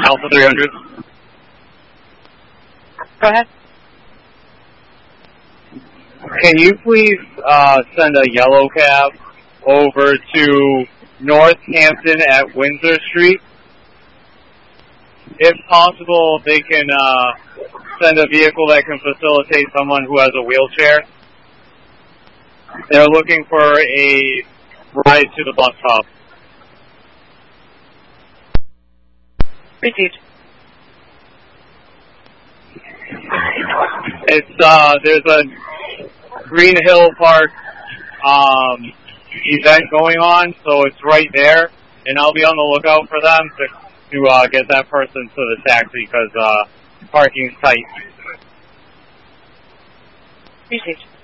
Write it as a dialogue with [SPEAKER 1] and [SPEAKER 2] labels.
[SPEAKER 1] Alpha 300.
[SPEAKER 2] Go ahead.
[SPEAKER 1] Can you please send a yellow cab over to Northampton at Windsor Street? If possible, they can send a vehicle that can facilitate someone who has a wheelchair. They're looking for a ride to the bus stop.
[SPEAKER 2] Received.
[SPEAKER 1] It's there's a Green Hill Park event going on, so it's right there, and I'll be on the lookout for them to get that person to the taxi because parking's tight.
[SPEAKER 2] Received.